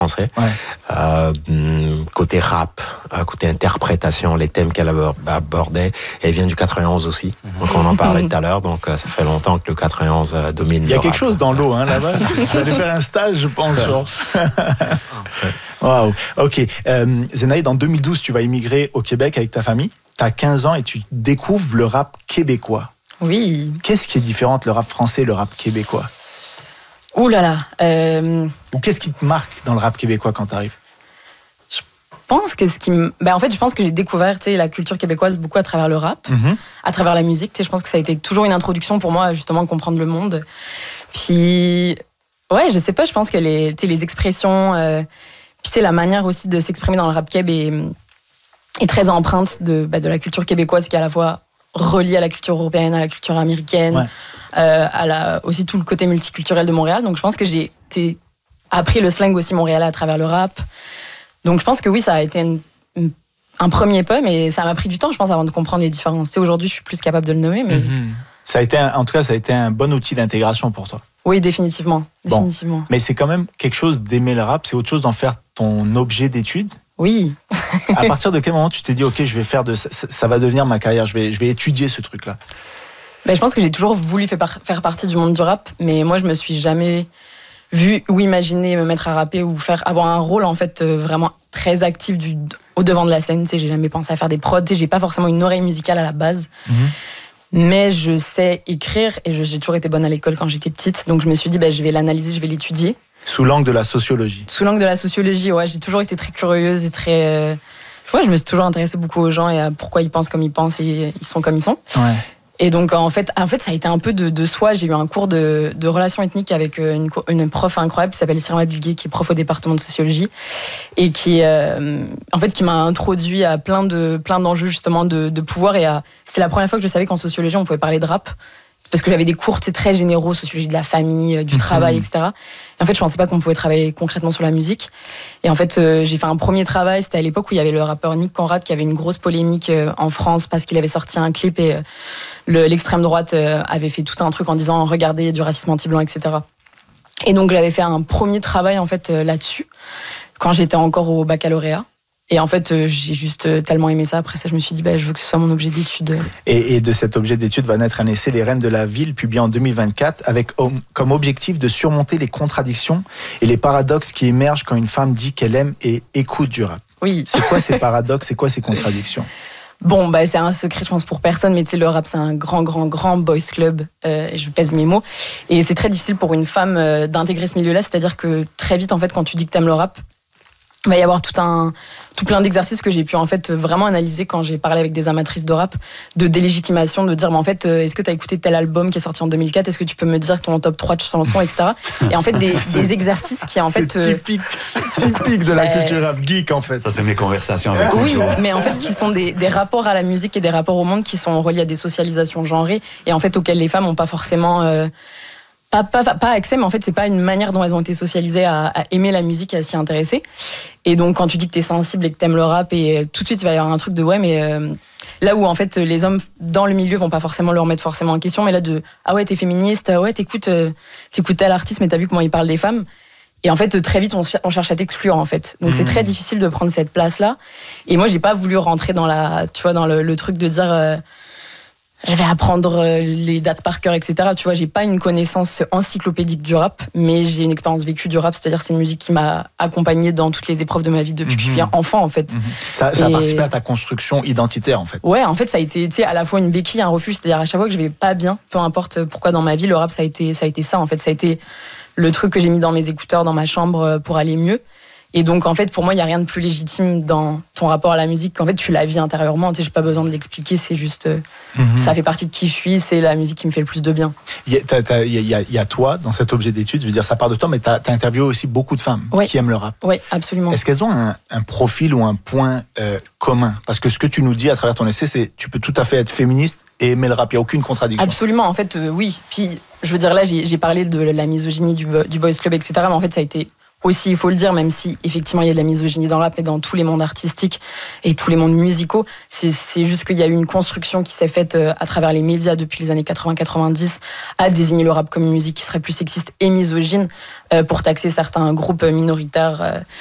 français. Côté rap, côté interprétation, les thèmes qu'elle abordait, elle vient du 91 aussi. Donc on en parlait tout à l'heure, donc ça fait longtemps que le 91 domine. Il y a quelque chose dans l'eau là-bas. Je vais aller faire un stage, je pense. Waouh. Ok. Zenaïd, en 2012, tu vas immigrer au Québec avec ta famille. Tu as 15 ans et tu découvres le rap québécois. Oui. Qu'est-ce qui est différent entre le rap français et le rap québécois ? Ouh là là. Ou qu'est-ce qui te marque dans le rap québécois quand tu arrives ? Je pense que en fait, je pense que j'ai découvert la culture québécoise beaucoup à travers le rap, à travers la musique. Je pense que ça a été toujours une introduction pour moi, justement, comprendre le monde. Puis, ouais, je sais pas, je pense que les expressions, puis la manière aussi de s'exprimer dans le rap québé est très empreinte de la culture québécoise, qui est à la fois reliée à la culture européenne, à la culture américaine, aussi tout le côté multiculturel de Montréal. Donc je pense que j'ai appris le slang aussi montréalais à travers le rap. Donc je pense que oui, ça a été un premier pas, mais ça m'a pris du temps, je pense, avant de comprendre les différences. Aujourd'hui, je suis plus capable de le nommer, mais... Ça a été un bon outil d'intégration pour toi. Oui, définitivement. Bon. Mais c'est quand même quelque chose d'aimer le rap, c'est autre chose d'en faire ton objet d'étude. Oui. À partir de quel moment tu t'es dit, ok, je vais faire ça va devenir ma carrière, je vais étudier ce truc-là? Je pense que j'ai toujours voulu faire partie du monde du rap, mais moi je me suis jamais vue ou imaginé me mettre à rapper ou avoir un rôle en fait vraiment très actif au devant de la scène. J'ai jamais pensé à faire des prods, j'ai pas forcément une oreille musicale à la base. Mais je sais écrire et j'ai toujours été bonne à l'école quand j'étais petite, donc je me suis dit je vais l'analyser, je vais l'étudier. Sous l'angle de la sociologie. Sous l'angle de la sociologie, ouais, j'ai toujours été très curieuse et très... je me suis toujours intéressée beaucoup aux gens et à pourquoi ils pensent comme ils pensent et ils sont comme ils sont. Ouais. Et donc en fait, ça a été un peu de soi. J'ai eu un cours de relations ethniques avec une prof incroyable qui s'appelle Sirma Bilgué, qui est prof au département de sociologie et qui m'a introduit à plein d'enjeux justement de pouvoir. Et c'est la première fois que je savais qu'en sociologie on pouvait parler de rap. Parce que j'avais des cours très généraux, sociologie de la famille, du travail, etc. Et en fait, je pensais pas qu'on pouvait travailler concrètement sur la musique. Et en fait, j'ai fait un premier travail. C'était à l'époque où il y avait le rappeur Nick Conrad qui avait une grosse polémique en France parce qu'il avait sorti un clip et l'extrême droite avait fait tout un truc en disant « Regardez, il y a du racisme anti-blanc, etc. » Et donc, j'avais fait un premier travail en fait là-dessus quand j'étais encore au baccalauréat. Et en fait, j'ai juste tellement aimé ça. Après ça, je me suis dit, je veux que ce soit mon objet d'étude. Et de cet objet d'étude va naître un essai, Les Reines de la Ville, publié en 2024, avec comme objectif de surmonter les contradictions et les paradoxes qui émergent quand une femme dit qu'elle aime et écoute du rap. Oui. C'est quoi ces paradoxes, c'est quoi ces contradictions? Bon, c'est un secret, je pense, pour personne, mais le rap, c'est un grand boys club, je pèse mes mots. Et c'est très difficile pour une femme d'intégrer ce milieu-là, c'est-à-dire que très vite, en fait, quand tu dis que t'aimes le rap, il va y avoir tout plein d'exercices que j'ai pu en fait vraiment analyser quand j'ai parlé avec des amatrices de rap, de délégitimation, de dire en fait est-ce que tu as écouté tel album qui est sorti en 2004, est-ce que tu peux me dire ton top 3 de chansons, etc. Et en fait des exercices qui en fait typique de la culture rap geek en fait. Ça c'est mes conversations avec oui, mais en fait qui sont des rapports à la musique et des rapports au monde qui sont reliés à des socialisations genrées et en fait auxquelles les femmes n'ont pas forcément pas accès, mais en fait c'est pas une manière dont elles ont été socialisées à aimer la musique et à s'y intéresser. Et donc quand tu dis que t'es sensible et que t'aimes le rap, et tout de suite il va y avoir un truc de là où en fait les hommes dans le milieu vont pas forcément le remettre forcément en question, mais là t'es féministe, t'écoutes tel artiste, mais t'as vu comment il parle des femmes. Et en fait très vite on cherche à t'exclure en fait. Donc c'est très difficile de prendre cette place là. Et moi j'ai pas voulu rentrer dans le truc de dire je vais apprendre les dates par cœur, etc. Tu vois, j'ai pas une connaissance encyclopédique du rap, mais j'ai une expérience vécue du rap, c'est-à-dire c'est une musique qui m'a accompagnée dans toutes les épreuves de ma vie depuis que je suis enfant, en fait. Ça a participé à ta construction identitaire, en fait. Ouais, en fait, ça a été à la fois une béquille, un refuge, c'est-à-dire à chaque fois que je vais pas bien, peu importe pourquoi dans ma vie, le rap, ça a été ça, en fait. Ça a été le truc que j'ai mis dans mes écouteurs, dans ma chambre pour aller mieux. Et donc, en fait, pour moi, il n'y a rien de plus légitime dans ton rapport à la musique qu'en fait, tu la vis intérieurement. Tu sais, j'ai pas besoin de l'expliquer, c'est juste... ça fait partie de qui je suis, c'est la musique qui me fait le plus de bien. Il y a toi, dans cet objet d'étude, je veux dire, ça part de toi, mais tu as interviewé aussi beaucoup de femmes qui aiment le rap. Oui, absolument. Est-ce qu'elles ont un profil ou un point commun? Parce que ce que tu nous dis à travers ton essai, c'est tu peux tout à fait être féministe et aimer le rap, il n'y a aucune contradiction. Absolument, en fait, oui. Puis, je veux dire, là, j'ai parlé de la misogynie du boys club, etc., mais en fait, ça a été aussi, il faut le dire, même si effectivement il y a de la misogynie dans le rap et dans tous les mondes artistiques et tous les mondes musicaux, c'est juste qu'il y a eu une construction qui s'est faite à travers les médias depuis les années 80-90 à désigner le rap comme une musique qui serait plus sexiste et misogyne pour taxer certains groupes minoritaires